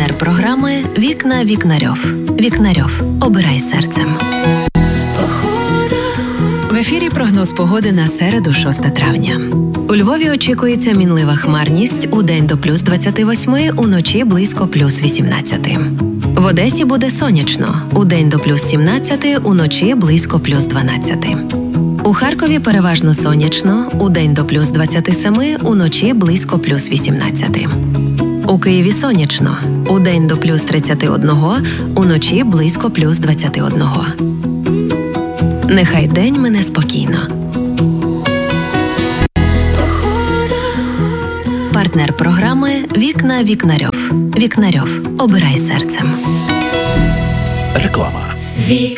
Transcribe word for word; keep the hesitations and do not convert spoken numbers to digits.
Партнер програми «Вікна Вікнарьов». Вікнарьов. Обирай серцем. В ефірі прогноз погоди на середу, шостого травня. У Львові очікується мінлива хмарність, удень до плюс двадцяти восьми, уночі близько плюс вісімнадцяти. В Одесі буде сонячно, удень до плюс сімнадцяти, уночі близько плюс дванадцяти. У Харкові переважно сонячно, удень до плюс двадцяти семи, уночі близько плюс вісімнадцяти. У Києві сонячно, удень до плюс тридцяти одного, уночі близько плюс двадцяти одного. Нехай день мине спокійно. Партнер програми «Вікна Вікнарьов». Вікнарьов. Обирай серцем. Реклама.